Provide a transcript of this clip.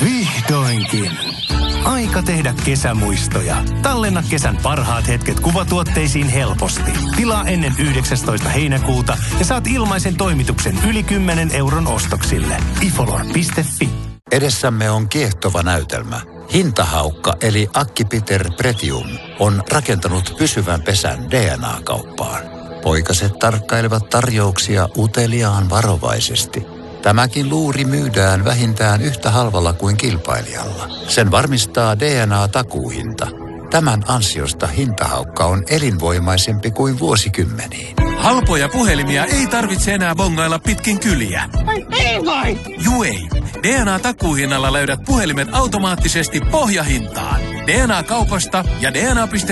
Vihdoinkin. Aika tehdä kesämuistoja. Tallenna kesän parhaat hetket kuvatuotteisiin helposti. Tilaa ennen 19. heinäkuuta ja saat ilmaisen toimituksen yli 10 euron ostoksille. ifolor.fi. Edessämme on kiehtova näytelmä. Hintahaukka eli Akki-Peter Pretium on rakentanut pysyvän pesän DNA-kauppaan. Poikaset tarkkailevat tarjouksia uteliaan varovaisesti. Tämäkin luuri myydään vähintään yhtä halvalla kuin kilpailijalla. Sen varmistaa DNA-takuuhinta. Tämän ansiosta hintahaukka on elinvoimaisempi kuin vuosikymmeniin. Halpoja puhelimia ei tarvitse enää bongailla pitkin kyliä. Ai ei vai? Juu ei. DNA-takuuhinnalla löydät puhelimet automaattisesti pohjahintaan. DNA-kaupasta ja DNA.fi